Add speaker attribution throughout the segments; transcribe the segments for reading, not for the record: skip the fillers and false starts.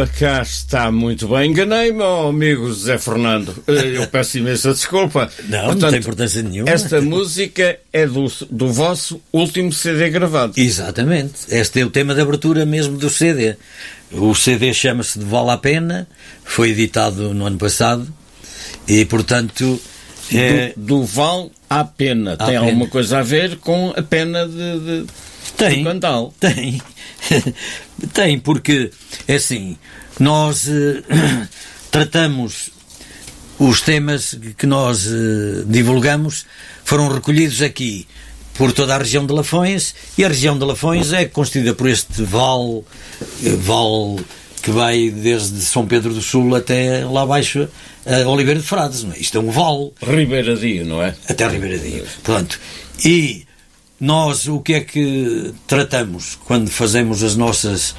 Speaker 1: Ora, cá está, muito bem. Enganei-me, meu amigo José Fernando. Eu peço imensa desculpa.
Speaker 2: Não,
Speaker 1: portanto,
Speaker 2: não tem importância nenhuma.
Speaker 1: Esta música é do vosso último CD gravado.
Speaker 2: Exatamente. Este é o tema de abertura mesmo do CD. O CD chama-se De Vale a Pena, foi editado no ano passado e, portanto...
Speaker 1: Do Vale à Pena. Tem alguma coisa a ver com a pena de Candal?
Speaker 2: Tem. Tem, porque é assim, nós tratamos os temas que nós divulgamos, foram recolhidos aqui por toda a região de Lafões, e a região de Lafões é constituída por este vale que vai desde São Pedro do Sul até lá abaixo a Oliveira de Frades, não é? Isto é um vale.
Speaker 1: Ribeiradio, não é?
Speaker 2: Até Ribeiradio. Pronto. E nós o que é que tratamos quando fazemos as nossas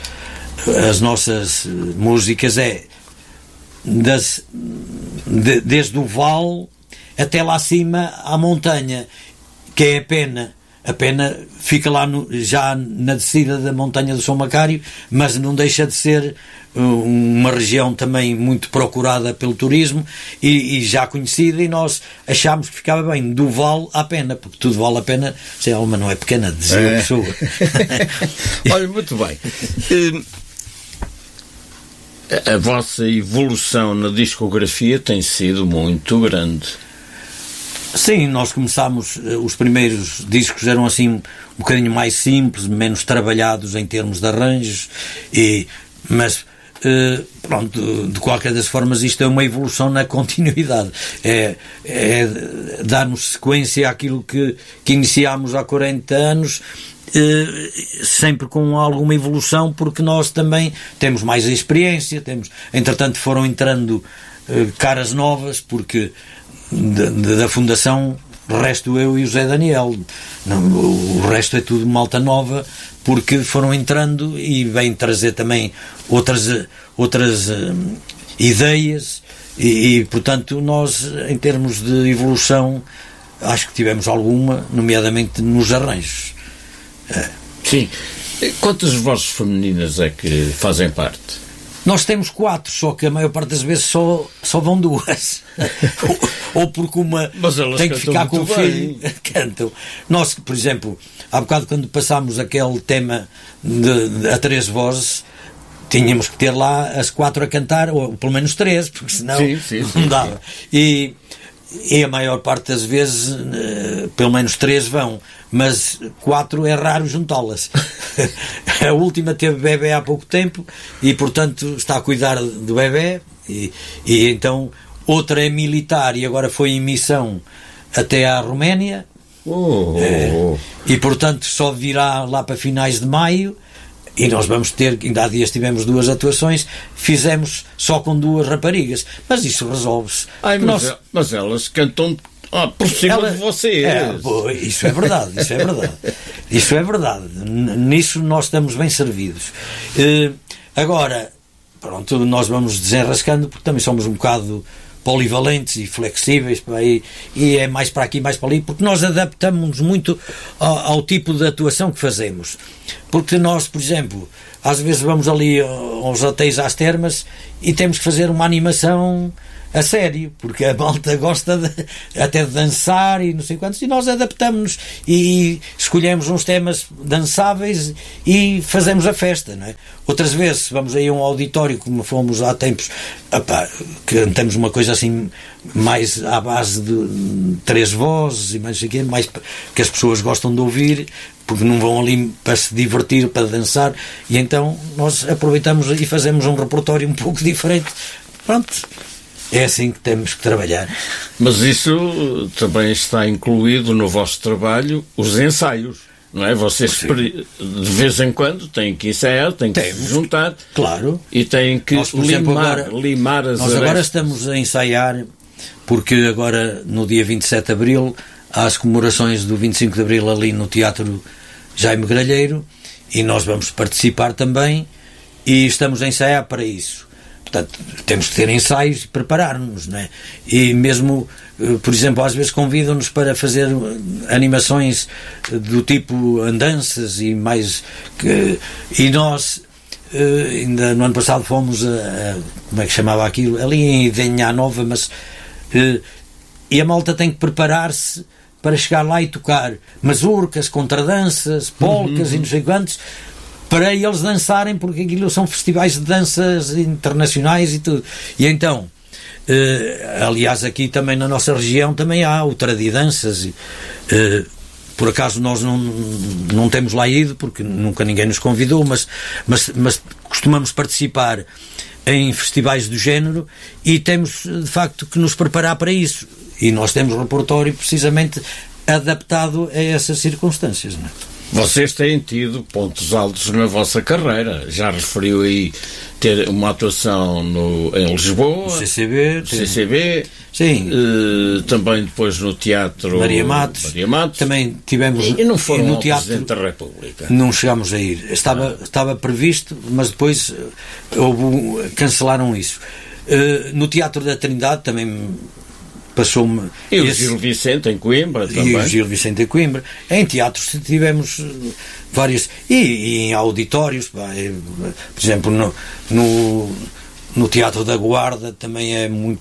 Speaker 2: músicas é desde o vale até lá acima à montanha, que é a Pena. A Pena fica lá já na descida da montanha do São Macário, mas não deixa de ser uma região também muito procurada pelo turismo e já conhecida, e nós achámos que ficava bem do vale à Pena, porque tudo vale a pena, se a alma não é pequena, dizia a pessoa.
Speaker 1: Olha, muito bem. A vossa evolução na discografia tem sido muito grande.
Speaker 2: Sim, nós começámos, os primeiros discos eram assim um bocadinho mais simples, menos trabalhados em termos de arranjos, mas pronto, de qualquer das formas isto é uma evolução na continuidade, é dar-nos sequência àquilo que iniciámos há 40 anos, sempre com alguma evolução, porque nós também temos mais experiência, entretanto foram entrando caras novas, porque da Fundação resto eu e o Zé Daniel, o resto é tudo malta nova, porque foram entrando e vêm trazer também outras ideias e portanto nós, em termos de evolução, acho que tivemos alguma, nomeadamente nos arranjos.
Speaker 1: Sim. Quantas vozes femininas é que fazem parte?
Speaker 2: Nós temos 4, só que a maior parte das vezes só vão 2. ou porque uma tem que ficar com o filho. Cantam. Nós, por exemplo, há bocado quando passámos aquele tema a 3 vozes, tínhamos que ter lá as 4 a cantar, ou pelo menos 3, porque senão não dava. E a maior parte das vezes, pelo menos 3 vão, mas 4 é raro juntá-las. A última teve bebé há pouco tempo e, portanto, está a cuidar do bebé, e então outra é militar e agora foi em missão até à Roménia, e, portanto, só virá lá para finais de maio. E nós vamos ter, ainda há dias tivemos 2 atuações, fizemos só com 2 raparigas, mas isso resolve-se.
Speaker 1: Mas elas cantam por cima de vocês.
Speaker 2: Isso é verdade, isso é verdade. Nisso nós estamos bem servidos. Agora, pronto, nós vamos desenrascando, porque também somos um bocado polivalentes e flexíveis, e é mais para aqui, mais para ali, porque nós adaptamos muito ao tipo de atuação que fazemos. Porque nós, por exemplo, às vezes vamos ali aos hotéis, às termas, e temos que fazer uma animação a sério, porque a malta gosta até de dançar e não sei quantos, e nós adaptamos-nos e escolhemos uns temas dançáveis e fazemos a festa, não é? Outras vezes vamos aí a um auditório, como fomos há tempos, cantamos uma coisa assim mais à base de 3 vozes e mais que as pessoas gostam de ouvir, porque não vão ali para se divertir, para dançar, e então nós aproveitamos e fazemos um repertório um pouco diferente. Pronto, é assim que temos que trabalhar.
Speaker 1: Mas isso também está incluído no vosso trabalho, os ensaios, não é? Vocês de vez em quando têm que ensaiar, têm que se juntar,
Speaker 2: claro,
Speaker 1: e têm que limar as
Speaker 2: nós agora estamos a ensaiar, porque agora no dia 27 de Abril há as comemorações do 25 de Abril ali no Teatro Jaime Gralheiro, e nós vamos participar também e estamos a ensaiar para isso. Portanto, temos que ter ensaios e preparar-nos, não é? E mesmo, por exemplo, às vezes convidam-nos para fazer animações do tipo andanças e mais... E nós ainda no ano passado fomos como é que chamava aquilo? Ali em Idenha Nova, mas e a malta tem que preparar-se para chegar lá e tocar mazurcas, contradanças, polcas e não sei quantos, para eles dançarem, porque aquilo são festivais de danças internacionais e tudo. E então, aliás, aqui também na nossa região também há o Tradidanças. Por acaso nós não temos lá ido, porque nunca ninguém nos convidou, mas costumamos participar em festivais do género e temos de facto que nos preparar para isso. E nós temos um repertório precisamente adaptado a essas circunstâncias, não é?
Speaker 1: Vocês têm tido pontos altos na vossa carreira. Já referiu aí ter uma atuação em Lisboa,
Speaker 2: no CCB. Sim.
Speaker 1: Também depois no Teatro
Speaker 2: Maria Matos. Também tivemos
Speaker 1: e não foram
Speaker 2: no
Speaker 1: ao
Speaker 2: Teatro
Speaker 1: Presidente da República.
Speaker 2: Não chegámos a ir. Estava previsto, mas depois cancelaram isso. No Teatro da Trindade também passou-me.
Speaker 1: E o Gil Vicente em Coimbra também.
Speaker 2: E o Gil Vicente em Coimbra. Em teatros tivemos vários. E em auditórios, por exemplo, no Teatro da Guarda também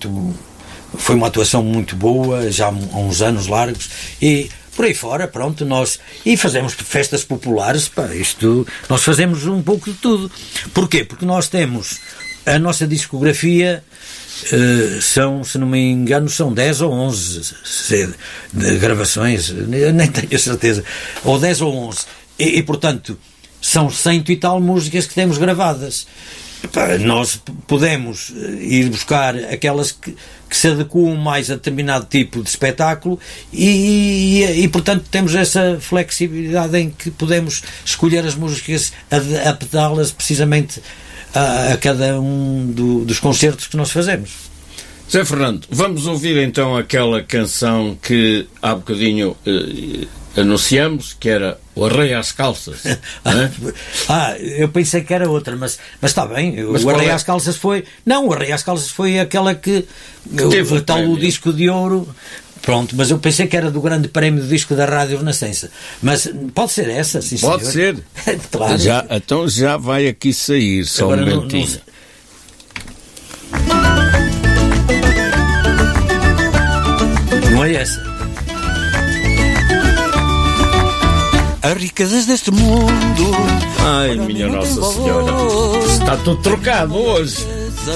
Speaker 2: foi uma atuação muito boa, já há uns anos largos. E por aí fora, pronto, e fazemos festas populares, nós fazemos um pouco de tudo. Porquê? Porque nós temos a nossa discografia. São, se não me engano, são 10 ou 11 de gravações, nem tenho a certeza, ou 10 ou 11, e portanto são 100 e tal músicas que temos gravadas. Nós podemos ir buscar aquelas que se adequam mais a determinado tipo de espetáculo e portanto temos essa flexibilidade em que podemos escolher as músicas, adaptá-las precisamente a cada um dos concertos que nós fazemos.
Speaker 1: Zé Fernando, vamos ouvir então aquela canção que há bocadinho anunciamos, que era o Arreio às Calças.
Speaker 2: Eu pensei que era outra, mas está bem. O Arreio às Calças foi... Não, o Arreio às Calças foi aquela que teve o disco de ouro. Pronto, mas eu pensei que era do grande prémio do disco da Rádio Renascença. Mas pode ser essa, sim, senhor.
Speaker 1: Pode ser.
Speaker 2: Claro.
Speaker 1: Então já vai aqui sair, só um momentinho.
Speaker 2: Não é essa. As riquezas deste mundo.
Speaker 1: Ai, minha Nossa Senhora. Está tudo trocado hoje.